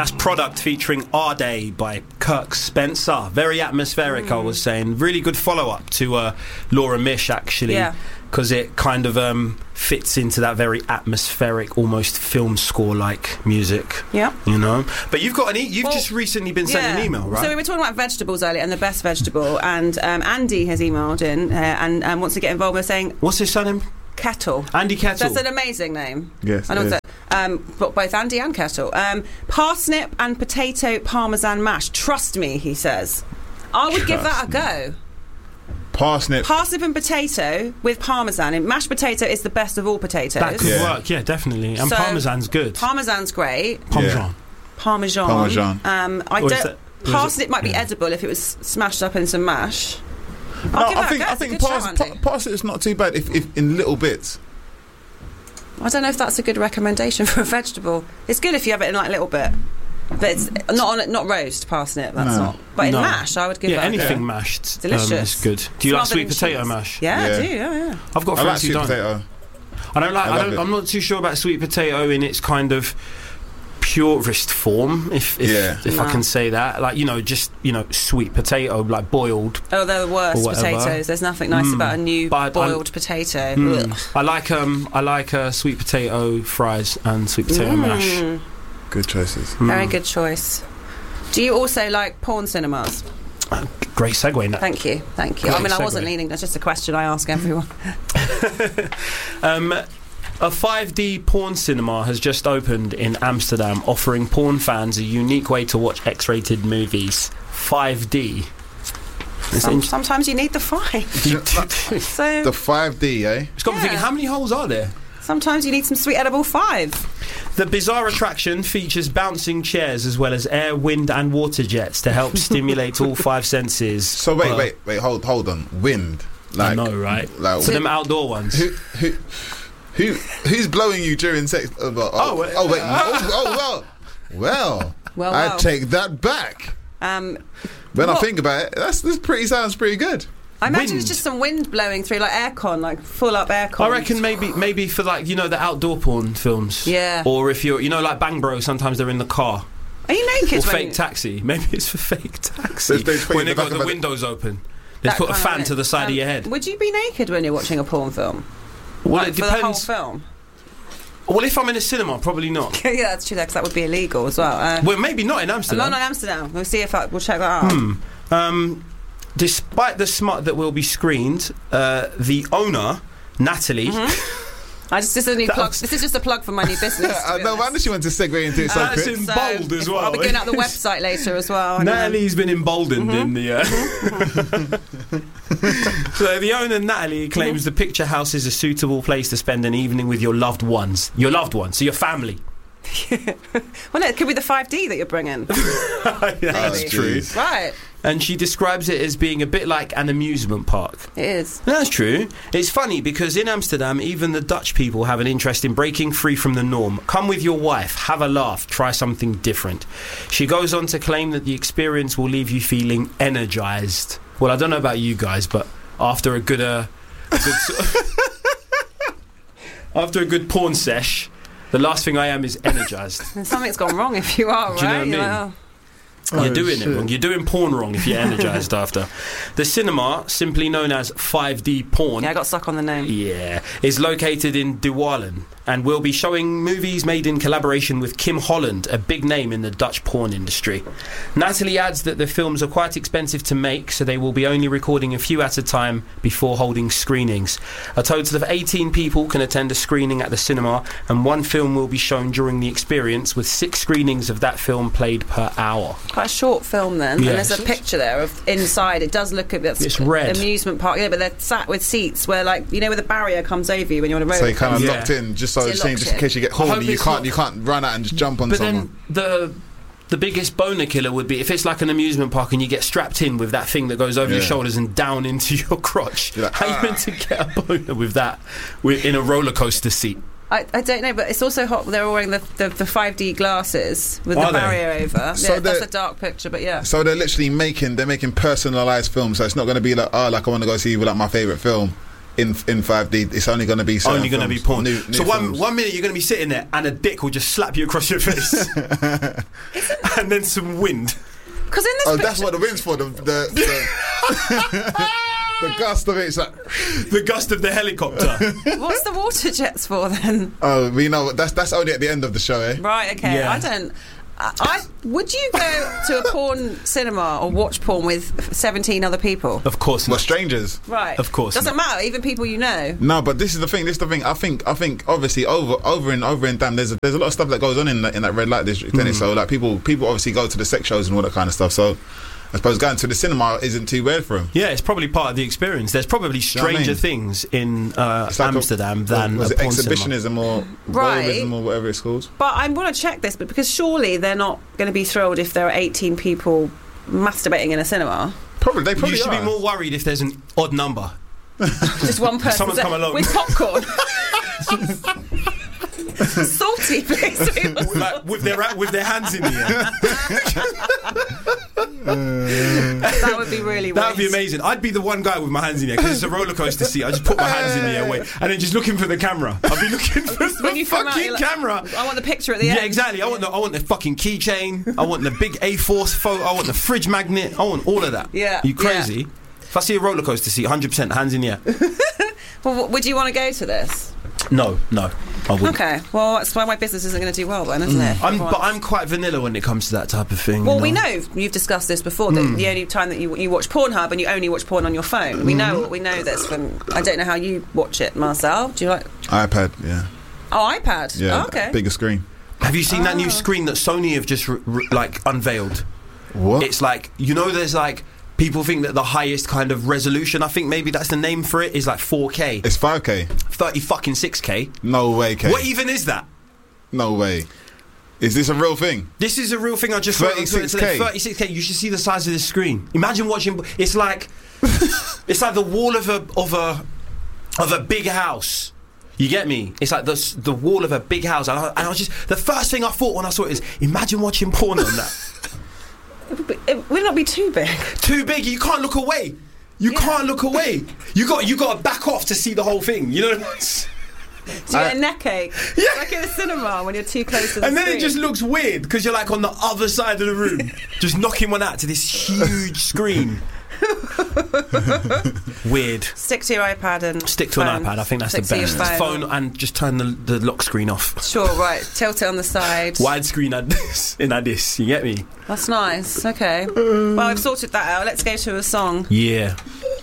That's Product featuring Our Day by Kirk Spencer. Very atmospheric, I was saying. Really good follow-up to Laura Mish, actually. Yeah. Because it kind of fits into that very atmospheric, almost film score-like music. Yeah. You know? But you've got you've just recently been sent an email, right? So we were talking about vegetables earlier and the best vegetable, and Andy has emailed in and wants to get involved with saying... What's his surname? Kettle. Andy Kettle. That's an amazing name. Yes, I know it is. but both Andy and Kettle. Parsnip and potato parmesan mash. Trust me, he says. I would give that a go. Parsnip and potato with parmesan. And mashed potato is the best of all potatoes. That could work, yeah, definitely. And So, parmesan's good. Parmesan's great. Parmesan. Parmesan. Or is that- Parsnip might be edible if it was smashed up in some mash. I think parsnip is not too bad if in little bits. I don't know if that's a good recommendation for a vegetable. It's good if you have it in like a little bit, but it's not roast parsnip. That's not. But in mash, I would give that. Anything mashed. Delicious. Is good. Do you like Smothered sweet potato cheese. mash? Yeah, I do. Yeah. I've got I like friends who sweet don't. potato. I don't like. love it. I'm not too sure about sweet potato in its kind of purest form, if I can say that. Like, just sweet potato, like boiled. Oh, they're the worst or whatever. potatoes. There's nothing nice about a new boiled potato. I like sweet potato fries and sweet potato mash. Good choices. Very good choice. Do you also like porn cinemas? Great segue, Nat. Thank you. Great I wasn't segue. leaning. That's just a question I ask everyone. A 5D porn cinema has just opened in Amsterdam, offering porn fans a unique way to watch X-rated movies. 5D. Sometimes you need the 5. So The 5D, eh? It's got me thinking, how many holes are there? sometimes you need some sweet edible 5. The bizarre attraction features bouncing chairs as well as air, wind and water jets to help stimulate all 5 senses. So wait, hold on. Wind. I know, right? Like, so them outdoor ones. Who's blowing you during sex? Well, I take that back. When I think about it, this sounds pretty good. I imagine it's just some wind blowing through, like aircon, like full up aircon. I reckon maybe for like the outdoor porn films. Yeah. Or if you're like Bang Bro, sometimes they're in the car. Are you naked? Or Fake Taxi. Maybe it's for Fake Taxi. They when they got the windows open. They put a fan to the side of your head. Would you be naked when you're watching a porn film? Well, like, it depends. For the whole film? Well, if I'm in a cinema, probably not. Yeah, that's true, because that would be illegal as well. Well, maybe not in Amsterdam. Not in Amsterdam. We'll see if we'll check that out. Despite the smut that will be screened, the owner, Natalie... This is just a plug for my new business. No wonder she went to segue into it so quick. That's in bold as well. I'll be going out the website later as well. Natalie's been emboldened in the... So the owner, Natalie, claims the picture house is a suitable place to spend an evening with your loved ones. Your loved ones, so your family. Well, no, it could be the 5D that you're bringing. That's true. Right. And she describes it as being a bit like an amusement park. It is. That's true. It's funny because in Amsterdam, even the Dutch people have an interest in breaking free from the norm. Come with your wife, have a laugh, try something different. She goes on to claim that the experience will leave you feeling energised. Well, I don't know about you guys, but after a good after a good porn sesh, the last thing I am is energised. And something's gone wrong if you are, right? Do you know what I mean? Well, You're doing it wrong. You're doing porn wrong if you're energised after. The cinema, simply known as 5D Porn... Yeah, I got stuck on the name. Yeah. ...is located in Douarlen and will be showing movies made in collaboration with Kim Holland, a big name in the Dutch porn industry. Natalie adds that the films are quite expensive to make, so they will be only recording a few at a time before holding screenings. A total of 18 people can attend a screening at the cinema, and one film will be shown during the experience, with 6 screenings of that film played per hour. Quite a short film then. Yes. And there's a picture there of inside. It does look a bit... It's red. Amusement park. Yeah, but they're sat with seats where, like, where the barrier comes over you when you're on a road. So you're kind of locked in, just in case you get horny, you can't run out and just jump on someone. Then the biggest boner killer would be if it's like an amusement park and you get strapped in with that thing that goes over your shoulders and down into your crotch. Like, how you meant to get a boner with that in a roller coaster seat? I don't know, but it's also hot. They're all wearing the 5D glasses with the barrier over. So that's a dark picture, but yeah. So they're literally making personalised films. So it's not going to be like, I want to go see like my favourite film. in 5D, it's only going to be only going to be porn. New so one minute you're going to be sitting there and a dick will just slap you across your face, and then some wind. Because in this that's what the wind's for. The gust of it. It's like the gust of the helicopter. What's the water jets for then? Oh, we know that's only at the end of the show, eh? Right. Okay. Yeah. I don't. Would you go to a porn cinema or watch porn with 17 other people? Of course not. Well, strangers. Right. Of course Doesn't matter, even people you know. No, but this is the thing. I think obviously over in Dam, there's a lot of stuff that goes on in that red light district, innit? So like people obviously go to the sex shows and all that kind of stuff. So I suppose going to the cinema isn't too weird for them. Yeah, it's probably part of the experience. There's probably stranger things in Amsterdam than was a it porn exhibitionism cinema. or voyeurism or whatever it's called. But I want to check this, but because surely they're not going to be thrilled if there are 18 people masturbating in a cinema. They probably you should are. be more worried if there's an odd number. Just one person. Someone's come along with popcorn. Salty, basically. Like, with their hands in the air. That would be really weird. That would be amazing. I'd be the one guy with my hands in the air because it's a roller coaster seat. I just put my hands in the air, wait, and then just looking for the camera. I'd be looking for the fucking camera. I want the picture at the end. Yeah, exactly. I want the fucking keychain. I want the big A4 photo. I want the fridge magnet. I want all of that. Yeah. You crazy? Yeah. If I see a roller coaster seat, 100% hands in the air. Well, would you want to go to this? No, I wouldn't. Okay, well, that's why my business isn't going to do well then, isn't it? But I'm quite vanilla when it comes to that type of thing. Well, we know, you've discussed this before, that the only time that you watch Pornhub and you only watch porn on your phone. We know this from... I don't know how you watch it, Marcel. Do you like... iPad, yeah. Oh, iPad? Yeah, oh, okay. Bigger screen. Have you seen that new screen that Sony have just unveiled? What? It's like, there's like... People think that the highest kind of resolution, I think maybe that's the name for it, is like 4K. It's 5K. 36K. No way, K. What even is that? No way. Is this a real thing? This is a real thing. I just 36K. 36K. You should see the size of this screen. Imagine watching. It's like the wall of a big house. You get me? It's like the wall of a big house. And I was just, the first thing I thought when I saw it is, imagine watching porn on that. It would not be too big. Too big. You can't look away. You can't look away. You got to back off to see the whole thing. You know. Do you get a neck ache? Yeah. Like in the cinema when you're too close to the And then screen. it just looks weird because you're like on the other side of the room, just knocking one out to this huge screen. Weird. Stick to your iPad and stick to an iPad. I think that's the best. Phone and just turn the lock screen off. Sure, right. Tilt it on the side. Widescreen in this. You get me? That's nice. Okay. Well, I've sorted that out. Let's go to a song. Yeah.